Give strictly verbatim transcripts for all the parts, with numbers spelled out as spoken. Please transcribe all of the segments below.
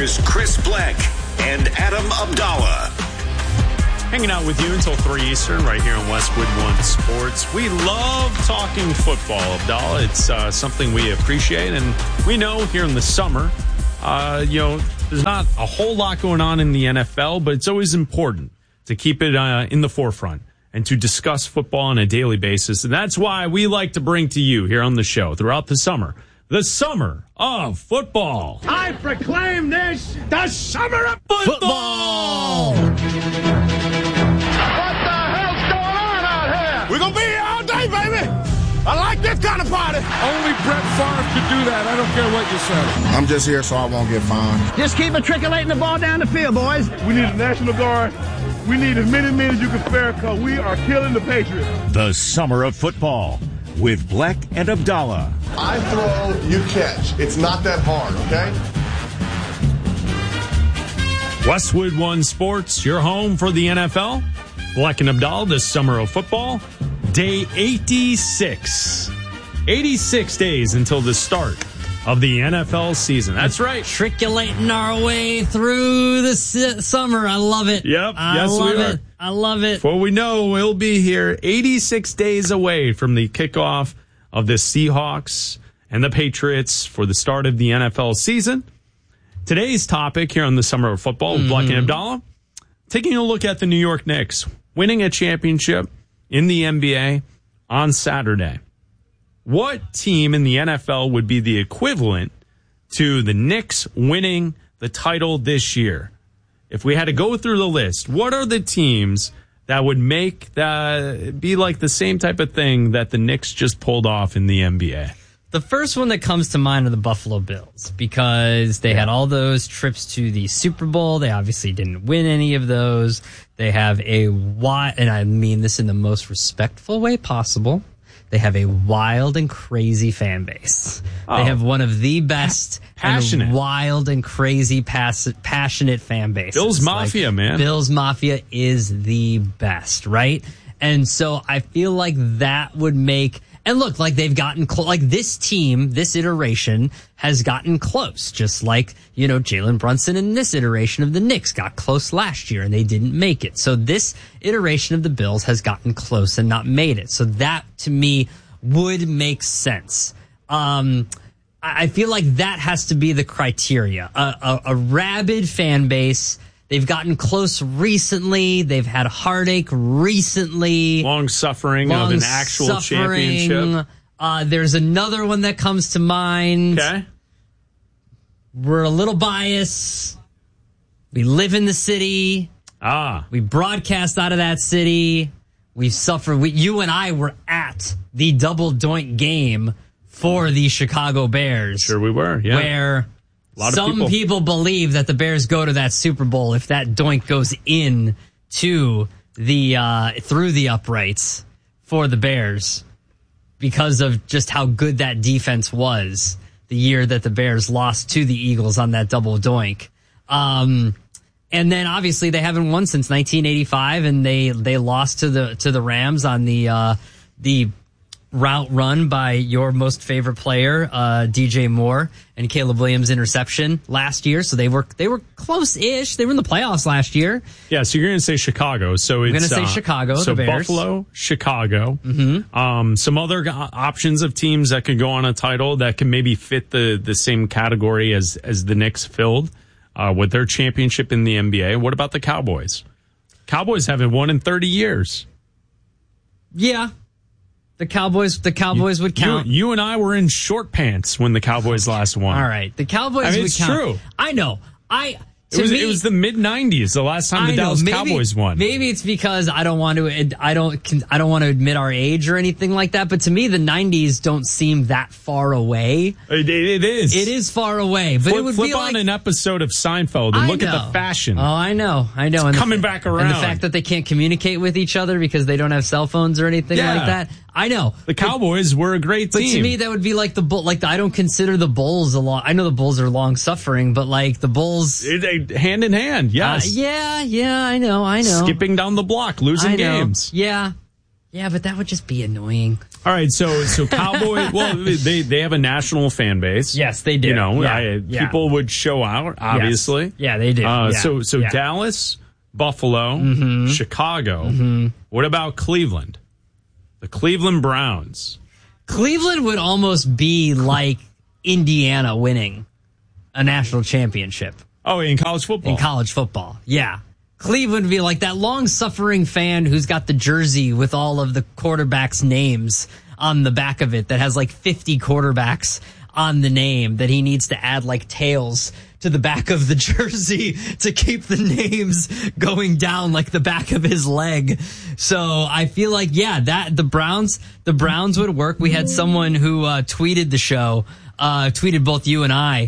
Here's Chris Black and Adam Abdallah. Hanging out with you until three Eastern right here on Westwood One Sports. We love talking football, Abdallah. It's uh, something we appreciate, and we know here in the summer, uh, you know, there's not a whole lot going on in the N F L, but it's always important to keep it uh, in the forefront and to discuss football on a daily basis. And that's why we like to bring to you here on the show throughout the summer, the summer of football. I proclaim this the summer of football! football! We're going to be here all day, baby. I like this kind of party. Only Brett Favre could do that. I don't care what you say. I'm just here so I won't get fined. Just keep matriculating the ball down the field, boys. We need a National Guard. We need as many men as you can spare because we are killing the Patriots. The Summer of Football with Black and Abdallah. I throw, you catch. It's not that hard, okay? Westwood One Sports, your home for the N F L. Black and Abdallah, this summer of football. Day eighty-six. eighty-six days until the start of the N F L season. That's right. Matriculating our way through the summer. I love it. Yep. I yes, love we are. it. I love it. Before we know, we'll be here eighty-six days away from the kickoff of the Seahawks and the Patriots for the start of the N F L season. Today's topic here on the Summer of Football with mm-hmm. Black and Abdallah, taking a look at the New York Knicks winning a championship in the N B A on Saturday. What team in the N F L would be the equivalent to the Knicks winning the title this year? If we had to go through the list, what are the teams that would make that be like the same type of thing that the Knicks just pulled off in the N B A? The first one that comes to mind are the Buffalo Bills because they had all those trips to the Super Bowl. They obviously didn't win any of those. They have a wild, and I mean this in the most respectful way possible, they have a wild and crazy fan base. Oh. They have one of the best passionate. and wild and crazy pass- passionate fan bases. Bills Mafia, like, man. Bills Mafia is the best, right? And so I feel like that would make... And look, like they've gotten close, like this team, this iteration has gotten close, just like, you know, Jalen Brunson in this iteration of the Knicks got close last year and they didn't make it. So this iteration of the Bills has gotten close and not made it. So that to me would make sense. Um, I feel like that has to be the criteria. A, a, a rabid fan base. They've gotten close recently. They've had heartache recently. Long suffering Long of an actual suffering. championship. Uh, there's another one that comes to mind. Okay. We're a little biased. We live in the city. Ah. We broadcast out of that city. We've suffered. We, you and I were at the double doink game for the Chicago Bears. Sure we were, yeah. Where... Some people. people believe that the Bears go to that Super Bowl if that doink goes in to the uh, through the uprights for the Bears because of just how good that defense was the year that the Bears lost to the Eagles on that double doink. Um, and then obviously they haven't won since nineteen eighty-five, and they they lost to the to the Rams on the uh, the. route run by your most favorite player, uh, D J Moore, and Caleb Williams interception last year. So they were they were close-ish. They were in the playoffs last year. Yeah, so you're going to say Chicago. So it's I'm going to say uh, Chicago. So the Bears. Buffalo, Chicago. Mm-hmm. Um, some other options of teams that could go on a title that can maybe fit the the same category as as the Knicks filled uh, with their championship in the N B A. What about the Cowboys? Cowboys haven't won in thirty years. Yeah. The Cowboys, the Cowboys you, would count. You, you and I were in short pants when the Cowboys last won. All right, the Cowboys I mean, would it's count. True. I know. I. It was, me, it was the mid nineties, the last time the I Dallas know, maybe, Cowboys won. Maybe it's because I don't want to. I don't. I don't want to admit our age or anything like that. But to me, the nineties don't seem that far away. It, it is. It is far away. But flip, it would flip be on like an episode of Seinfeld and I look know. at the fashion. Oh, I know. I know. It's and coming the, back around. And the fact that they can't communicate with each other because they don't have cell phones or anything yeah. like that. I know. The Cowboys but, were a great team. But to me, that would be like the Bull. Like the, I don't consider the Bulls a long. I know the Bulls are long suffering, but like the Bulls, it, it, hand in hand. Yes. Uh, yeah. Yeah. I know. I know. Skipping down the block, losing I know. games. Yeah. Yeah, but that would just be annoying. All right, so so Cowboys. Well, they they have a national fan base. Yes, they do. You know, yeah, I, yeah. people would show out. Obviously, yes. yeah, they do. Uh, yeah. So so yeah. Dallas, Buffalo, mm-hmm. Chicago. Mm-hmm. What about Cleveland? The Cleveland Browns. Cleveland would almost be like Indiana winning a national championship. Oh, in college football. In college football, yeah. Cleveland would be like that long-suffering fan who's got the jersey with all of the quarterbacks' names on the back of it that has like fifty quarterbacks on the name that he needs to add like tails to the back of the jersey to keep the names going down like the back of his leg. So I feel like, yeah, that the Browns, the Browns would work. We had someone who uh, tweeted the show, uh, tweeted both you and I,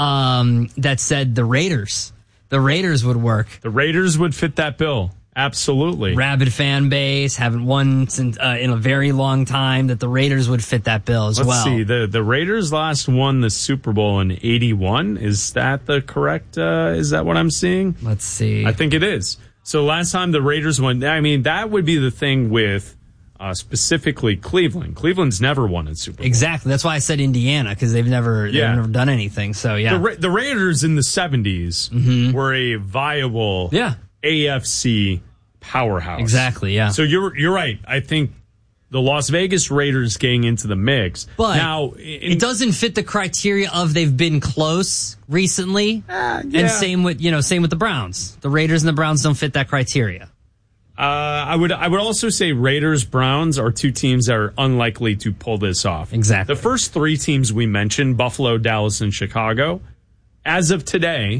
um, that said the Raiders. The Raiders would work. The Raiders would fit that bill. Absolutely. Rabid fan base, haven't won since, uh, in a very long time, that the Raiders would fit that bill as Let's well. see. The the Raiders last won the Super Bowl in eighty-one. Is that the correct, uh, is that what I'm seeing? Let's see. I think it is. So last time the Raiders won, I mean, that would be the thing with uh, specifically Cleveland. Cleveland's never won a Super Bowl. Exactly. That's why I said Indiana, because they've never, Yeah. they've never done anything. So, yeah. The, Ra- the Raiders in the seventies Mhm. were a viable Yeah. A F C powerhouse. Exactly, yeah. So you're you're right. I think the Las Vegas Raiders getting into the mix. But now in, it doesn't fit the criteria of they've been close recently. Uh, yeah. And same with, you know, same with the Browns. The Raiders and the Browns don't fit that criteria. Uh, I would I would also say Raiders Browns are two teams that are unlikely to pull this off. Exactly. The first three teams we mentioned, Buffalo, Dallas, and Chicago, as of today,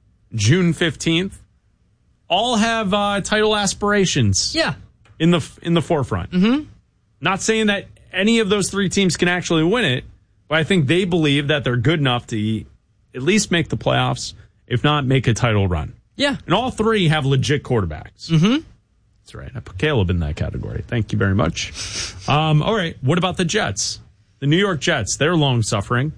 June fifteenth, all have uh, title aspirations. Yeah. In the in the forefront. Mm-hmm. Not saying that any of those three teams can actually win it, but I think they believe that they're good enough to at least make the playoffs, if not make a title run. Yeah. And all three have legit quarterbacks. Mm-hmm. That's right. I put Caleb in that category. Thank you very much. Um, all right. What about the Jets? The New York Jets. They're long suffering.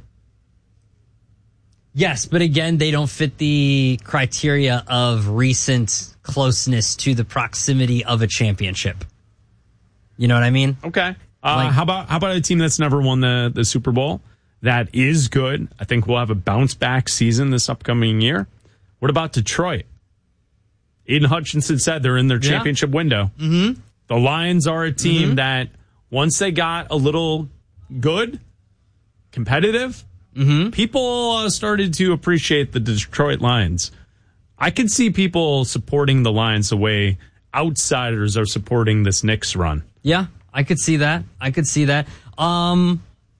Yes, but again, they don't fit the criteria of recent closeness to the proximity of a championship. You know what I mean? Okay. Uh, Like- how about how about a team that's never won the, the Super Bowl? That is good. I think we'll have a bounce back season this upcoming year. What about Detroit? Aiden Hutchinson said they're in their Yeah. championship window. Mm-hmm. The Lions are a team Mhm. that once they got a little good, competitive, Mm-hmm. people uh, started to appreciate the Detroit Lions. I could see people supporting the Lions the way outsiders are supporting this Knicks run. Yeah, I could see that. I could see that. Um,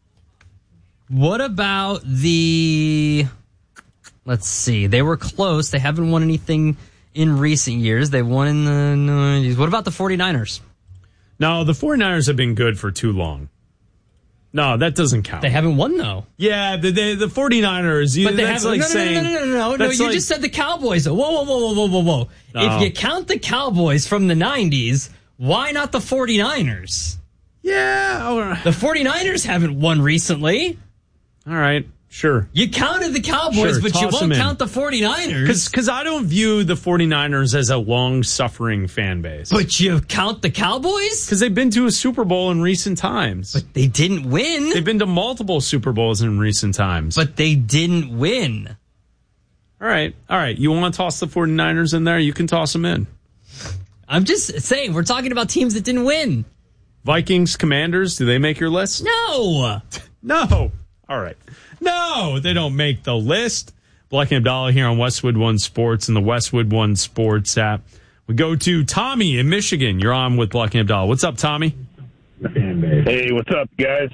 what about the... Let's see. They were close. They haven't won anything in recent years. They won in the nineties. What about the 49ers? No, the 49ers have been good for too long. No, that doesn't count. They haven't won, though. Yeah, the the, the 49ers. You, But they that's haven't. like no, no, saying, no, no, no, no, no, no. that's You like- just said the Cowboys. Whoa, whoa, whoa, whoa, whoa, whoa, whoa. No. If you count the Cowboys from the nineties, why not the 49ers? Yeah. All right. The 49ers haven't won recently. All right. Sure. You counted the Cowboys, Sure, but you toss them won't in. count the 49ers. Because I don't view the 49ers as a long-suffering fan base. But you count the Cowboys? Because they've been to a Super Bowl in recent times. But they didn't win. They've been to multiple Super Bowls in recent times. But they didn't win. All right. All right. You want to toss the 49ers in there? You can toss them in. I'm just saying, we're talking about teams that didn't win. Vikings, Commanders, do they make your list? No. No. All right. No, they don't make the list. Black and Abdallah here on Westwood One Sports and the Westwood One Sports app. We go to Tommy in Michigan. You're on with Black and Abdallah. What's up, Tommy? Hey, what's up, guys?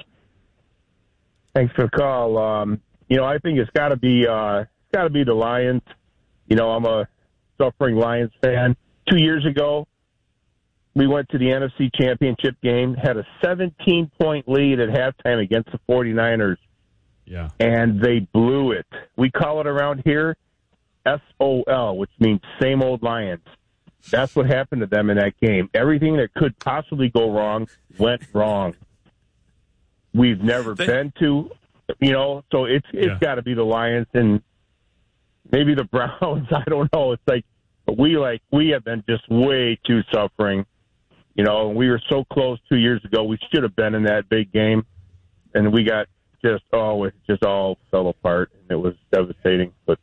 Thanks for the call. Um, you know, I think it's got to be uh, it's got to be the Lions. You know, I'm a suffering Lions fan. Two years ago, we went to the N F C Championship game, had a seventeen-point lead at halftime against the 49ers. Yeah. And they blew it. We call it around here S O L, which means same old Lions. That's what happened to them in that game. Everything that could possibly go wrong went wrong. We've never They- been to, you know, so it's it's Yeah. got to be the Lions and maybe the Browns. I don't know. It's like we like we have been just way too suffering. You know, we were so close two years ago. We should have been in that big game, and we got just, oh, it just all fell apart, and it was devastating. But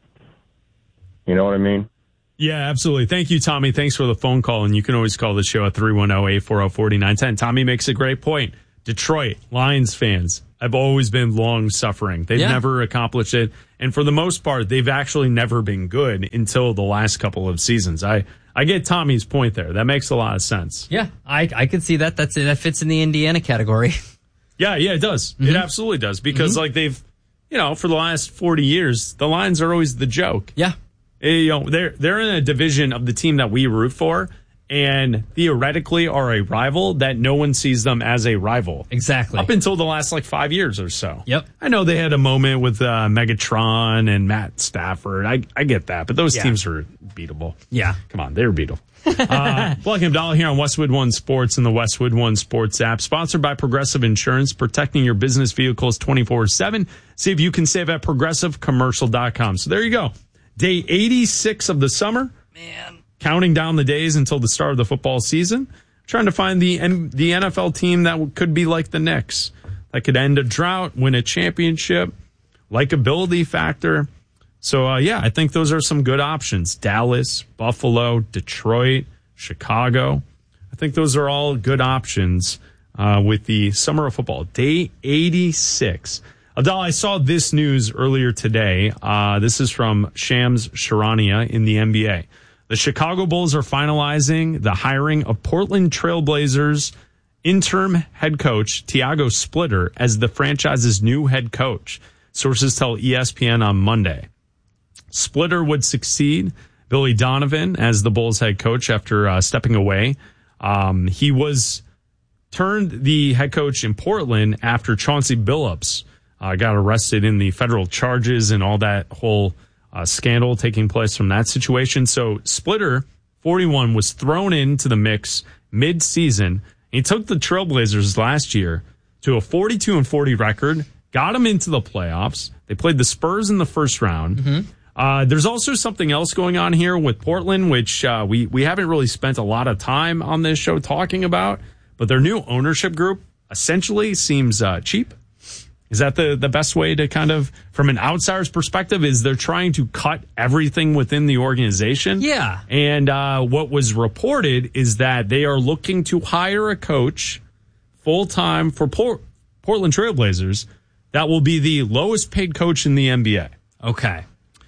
you know what I mean? Yeah, absolutely. Thank you, Tommy. Thanks for the phone call, and you can always call the show at three one zero, eight four zero, four nine one zero. Tommy makes a great point. Detroit Lions fans have always been long-suffering. They've yeah. never accomplished it, and for the most part, they've actually never been good until the last couple of seasons. I I get Tommy's point there. That makes a lot of sense. Yeah, I I can see that. That's that fits in the Indiana category. Yeah, yeah, it does. Mm-hmm. It absolutely does because mm-hmm. like they've, you know, for the last forty years, the Lions are always the joke. Yeah, you know, they're they're in a division of the team that we root for, and theoretically are a rival that no one sees them as a rival. Exactly. Up until the last like five years or so. Yep. I know they had a moment with uh, Megatron and Matt Stafford. I I get that, but those yeah. teams are beatable. Yeah. Come on, they were beatable. uh, Black and Abdallah here on Westwood One Sports and the Westwood One Sports app, sponsored by Progressive Insurance, protecting your business vehicles twenty-four seven. See if you can save at progressive commercial dot com. So there you go. Day eighty-six of the summer. Man. Counting down the days until the start of the football season. Trying to find the the N F L team that could be like the Knicks, that could end a drought, win a championship, likability factor. So, uh, yeah, I think those are some good options. Dallas, Buffalo, Detroit, Chicago. I think those are all good options uh, with the summer of football. Day eighty-six. Abdallah, I saw this news earlier today. Uh, this is from Shams Charania in the N B A. The Chicago Bulls are finalizing the hiring of Portland Trailblazers interim head coach Tiago Splitter as the franchise's new head coach. Sources tell E S P N on Monday. Splitter would succeed Billy Donovan as the Bulls head coach after uh, stepping away. Um, he was turned the head coach in Portland after Chauncey Billups uh, got arrested in the federal charges and all that whole uh, scandal taking place from that situation. So Splitter, forty-one, was thrown into the mix mid-season. He took the Trailblazers last year to a forty-two and forty record, got them into the playoffs. They played the Spurs in the first round. Mm-hmm. Uh, there's also something else going on here with Portland, which uh, we, we haven't really spent a lot of time on this show talking about, but their new ownership group essentially seems uh, cheap. Is that the, the best way to kind of, from an outsider's perspective, is they're trying to cut everything within the organization? Yeah. And uh, what was reported is that they are looking to hire a coach full-time for Port- Portland Trailblazers that will be the lowest paid coach in the N B A. Okay.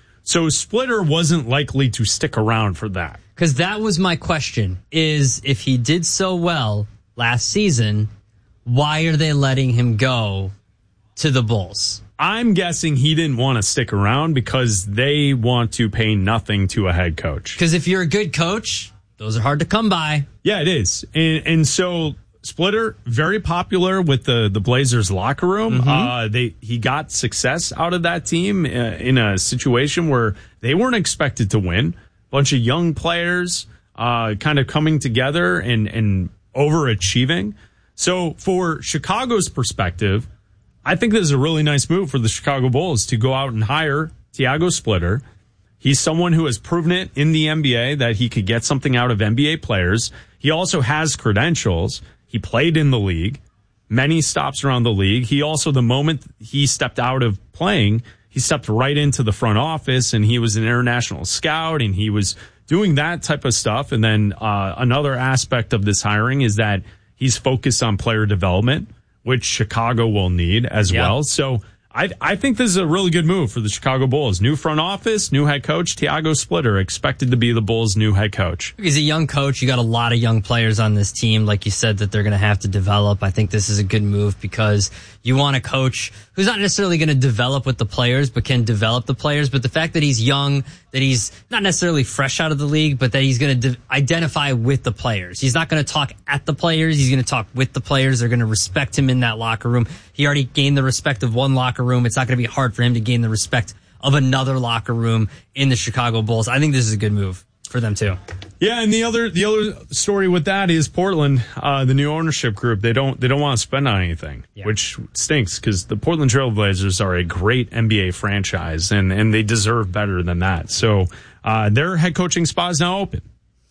So Splitter wasn't likely to stick around for that. Because that was my question, is if he did so well last season, why are they letting him go to the Bulls? I'm guessing he didn't want to stick around because they want to pay nothing to a head coach. Because if you're a good coach, those are hard to come by. Yeah, it is. And, and so Splitter, very popular with the, the Blazers locker room. Mm-hmm. Uh, they he got success out of that team uh, in a situation where they weren't expected to win. Bunch of young players uh, kind of coming together and, and overachieving. So for Chicago's perspective, I think this is a really nice move for the Chicago Bulls to go out and hire Tiago Splitter. He's someone who has proven it in the N B A that he could get something out of N B A players. He also has credentials. He played in the league, many stops around the league. He also, the moment he stepped out of playing, he stepped right into the front office, and he was an international scout, and he was doing that type of stuff. And then uh, another aspect of this hiring is that he's focused on player development, which Chicago will need as yeah. well. So I, I think this is a really good move for the Chicago Bulls. New front office, new head coach, Tiago Splitter, expected to be the Bulls' new head coach. He's a young coach. You got a lot of young players on this team, like you said, that they're going to have to develop. I think this is a good move because you want a coach who's not necessarily going to develop with the players, but can develop the players. But the fact that he's young, that he's not necessarily fresh out of the league, but that he's going to de- identify with the players. He's not going to talk at the players. He's going to talk with the players. They're going to respect him in that locker room. He already gained the respect of one locker room. It's not going to be hard for him to gain the respect of another locker room in the Chicago Bulls. I think this is a good move for them too. Yeah, and the other the other story with that is Portland, uh, the new ownership group. They don't they don't want to spend on anything, yeah. which stinks because the Portland Trailblazers are a great N B A franchise, and and they deserve better than that. So uh, their head coaching spot is now open.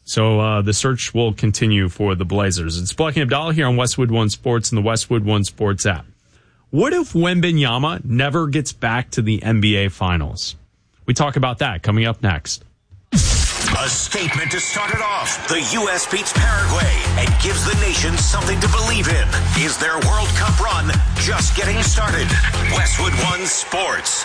So uh, the search will continue for the Blazers. It's Black and Abdallah here on Westwood One Sports and the Westwood One Sports app. What if Wembanyama never gets back to the N B A Finals? We talk about that coming up next. A statement to start it off. The U S beats Paraguay and gives the nation something to believe in. Is their World Cup run just getting started? Westwood One Sports.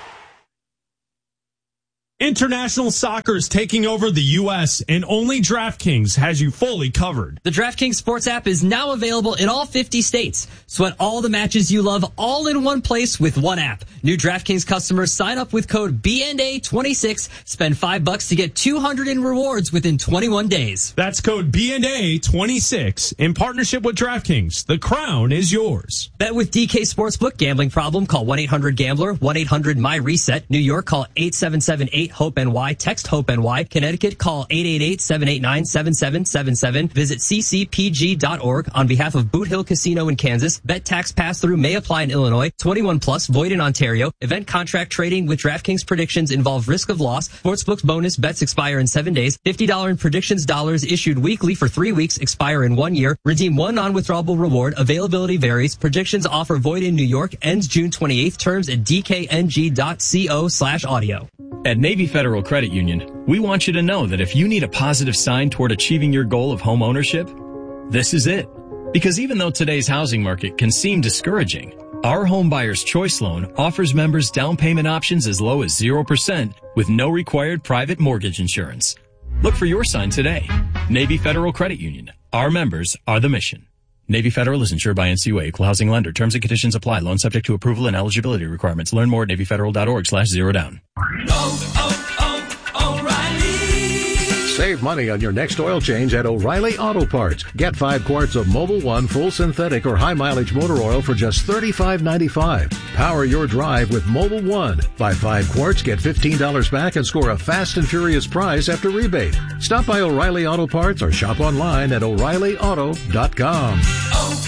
International soccer is taking over the U S, and only DraftKings has you fully covered. The DraftKings Sports app is now available in all fifty states. Sweat all the matches you love all in one place with one app. New DraftKings customers sign up with code B N A twenty-six, spend five bucks to get two hundred in rewards within twenty-one days. That's code B N A twenty-six in partnership with DraftKings. The crown is yours. Bet with D K Sportsbook. Gambling problem? Call one eight hundred gambler, one eight hundred my reset. New York, call eight seven seven eight hope N Y. Text HOPE N Y. Connecticut, call eight eight eight, seven eight nine, seven seven seven seven. Visit c c p g dot org on behalf of Boot Hill Casino in Kansas. Bet tax pass-through may apply in Illinois. twenty-one plus, void in Ontario. Event contract trading with DraftKings predictions involve risk of loss. Sportsbook's bonus bets expire in seven days. fifty dollars in predictions dollars issued weekly for three weeks, expire in one year. Redeem one non-withdrawable reward. Availability varies. Predictions offer void in New York. Ends June twenty-eighth. Terms at d k n g dot co slash audio. At Navy Federal Credit Union, we want you to know that if you need a positive sign toward achieving your goal of home ownership, this is it. Because even though today's housing market can seem discouraging, our Home Buyer's Choice Loan offers members down payment options as low as zero percent with no required private mortgage insurance. Look for your sign today. Navy Federal Credit Union. Our members are the mission. Navy Federal is insured by N C U A, Equal Housing Lender. Terms and conditions apply. Loan subject to approval and eligibility requirements. Learn more at navy federal dot org slash zero down. Oh, oh, oh, O'Reilly. Save money on your next oil change at O'Reilly Auto Parts. Get five quarts of Mobil One full synthetic or high mileage motor oil for just thirty-five ninety-five. Power your drive with Mobil One. Buy five quarts, get fifteen dollars back, and score a fast and furious prize after rebate. Stop by O'Reilly Auto Parts or shop online at o'reilly auto dot com. Oh,